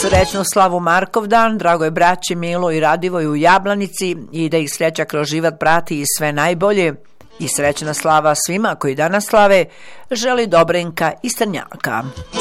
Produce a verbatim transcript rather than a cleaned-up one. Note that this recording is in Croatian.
Srećnu slavu Markovdan, dragoj braći Milo i Radivoj u Jablanici i da ih sreća kroz život prati i sve najbolje. I srećna slava svima koji danas slave, želi Dobrinka iz Trnjaka.